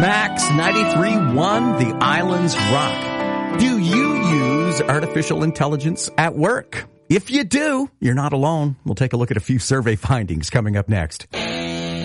Max 93.1, The Islands Rock. Do you use artificial intelligence at work? If you do, you're not alone. We'll take a look at a few survey findings coming up next.